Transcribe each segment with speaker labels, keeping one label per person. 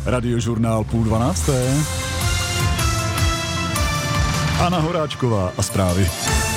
Speaker 1: Radiožurnál 11:30. Anna Horáčková a zprávy.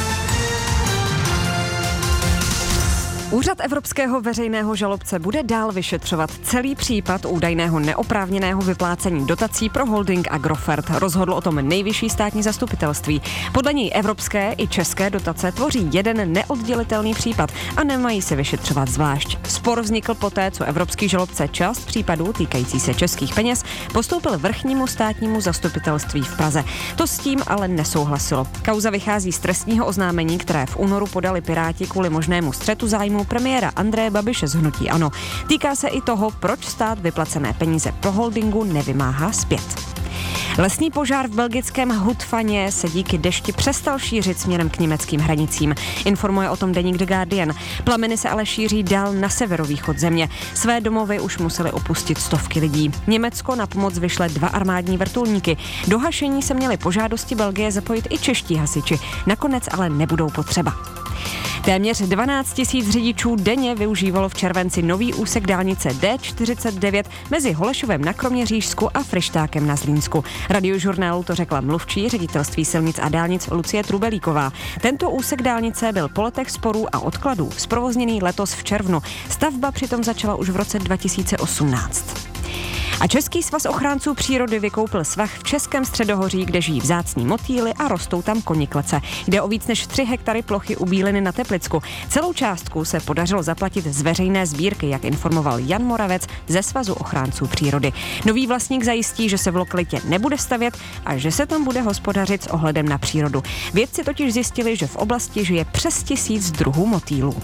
Speaker 2: Úřad Evropského veřejného žalobce bude dál vyšetřovat celý případ údajného neoprávněného vyplácení dotací pro holding Agrofert. Rozhodlo o tom nejvyšší státní zastupitelství. Podle něj evropské i české dotace tvoří jeden neoddělitelný případ a nemají se vyšetřovat zvlášť. Spor vznikl poté, co evropský žalobce část případů týkající se českých peněz postoupil vrchnímu státnímu zastupitelství v Praze. To s tím ale nesouhlasilo. Kauza vychází z trestního oznámení, které v únoru podali Piráti kvůli možnému střetu zájmu premiéra Andreje Babiše z hnutí ANO. Týká se i toho, proč stát vyplacené peníze pro holdingu nevymáhá zpět. Lesní požár v belgickém Hutfaně se díky dešti přestal šířit směrem k německým hranicím. Informuje o tom deník The Guardian. Plameny se ale šíří dál na severovýchod země. Své domovy už museli opustit stovky lidí. Německo na pomoc vyšle 2 armádní vrtulníky. Do hašení se měli po žádosti Belgie zapojit i čeští hasiči. Nakonec ale nebudou potřeba. Téměř 12 000 řidičů denně využívalo v červenci nový úsek dálnice D49 mezi Holešovem na Kroměřížsku a Fryštákem na Zlínsku. Radiožurnálu to řekla mluvčí Ředitelství silnic a dálnic Lucie Trubelíková. Tento úsek dálnice byl po letech sporů a odkladů zprovozněný letos v červnu. Stavba přitom začala už v roce 2018. A Český svaz ochránců přírody vykoupil svah v Českém středohoří, kde žijí vzácní motýly a rostou tam koniklece. Jde o víc než 3 hektary plochy u Bíliny na Teplicku. Celou částku se podařilo zaplatit z veřejné sbírky, jak informoval Jan Moravec ze Svazu ochránců přírody. Nový vlastník zajistí, že se v lokalitě nebude stavět a že se tam bude hospodařit s ohledem na přírodu. Vědci totiž zjistili, že v oblasti žije přes 1000 druhů motýlů.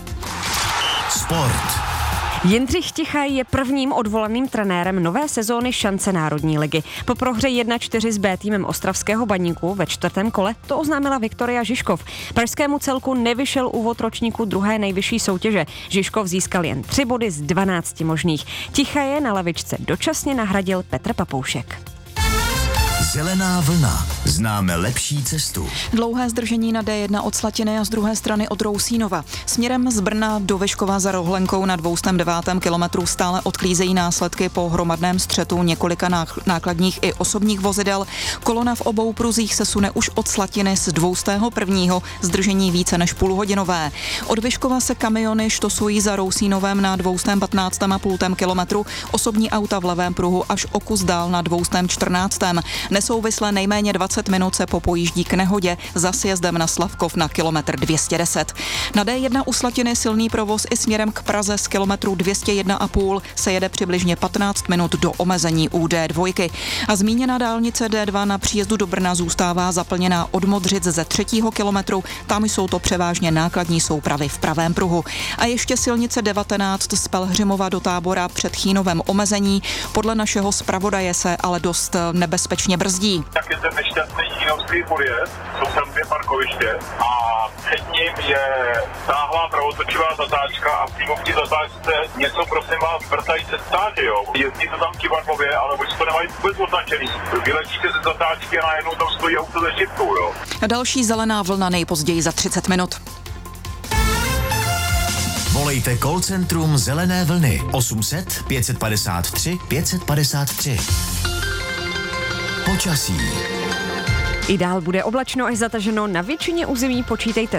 Speaker 3: Sport.
Speaker 2: Jindřich Tichaj je prvním odvolaným trenérem nové sezóny Šance národní ligy. Po prohře 1-4 s B týmem Ostravského Baníku ve 4. kole to oznámila Viktoria Žižkov. Pražskému celku nevyšel úvod ročníku 2. nejvyšší soutěže. Žižkov získal jen 3 body z 12 možných. Tichaje na lavičce dočasně nahradil Petr Papoušek.
Speaker 3: Zelená vlna. Známe lepší cestu.
Speaker 4: Dlouhé zdržení na D1 od Slatiny a z druhé strany od Rousínova. Směrem z Brna do Vyškova za Rohlenkou na 209. kilometru stále odklízejí následky po hromadném střetu několika nákladních i osobních vozidel. Kolona v obou pruzích se sune už od Slatiny z 201. zdržení více než půlhodinové. Od Vyškova se kamiony štosují za Rousínovem na 215,5 kilometru, osobní auta v levém pruhu až o kus dál na 214. Nesouvisle nejméně 20 minut se popojíždí k nehodě za sjezdem na Slavkov na kilometr 210. Na D1 u Slatiny silný provoz i směrem k Praze z kilometru 201,5 se jede přibližně 15 minut do omezení u D2. A zmíněná dálnice D2 na příjezdu do Brna zůstává zaplněná od Modřic ze 3. kilometru, tam jsou to převážně nákladní soupravy v pravém pruhu. A ještě silnice 19 z Pelhřimova do Tábora před Chínovem omezení, podle našeho zpravodaje se ale dost nebezpečně brzdí.
Speaker 5: Tak je ten nešťastný chínovský podjezd, jsou tam 2 parkoviště a před ním je táhlá pravotočivá zatáčka a přímo v té zatáčce něco, prosím vás, vrtají se státy, jo. Jezdí to tam kivadlově, ale už to nemají vůbec označený. Vyletíte ze zatáčky a najednou tam stojí auto ze šipkou, jo.
Speaker 4: A další zelená vlna nejpozději za 30 minut.
Speaker 3: Volejte call centrum Zelené vlny 800 553 553. Počasí.
Speaker 2: I dál bude oblačno až zataženo, na většině území počítejte